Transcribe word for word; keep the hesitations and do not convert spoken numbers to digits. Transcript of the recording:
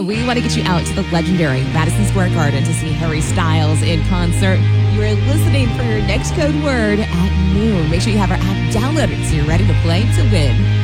we want to get you out to the legendary Madison Square Garden to see Harry Styles in concert. You are listening for your next code word at noon. Make sure you have our app downloaded so you're ready to play to win.